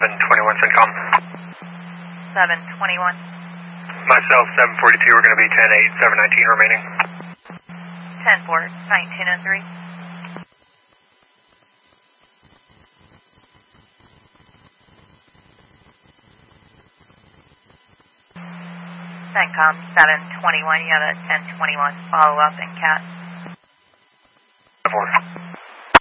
721 CENTCOM. 721. Myself, 742, we're going to be 10-8, 719 remaining. 10-4, 1903. CENTCOM 721, you have a 1021 follow-up in CAT. 4.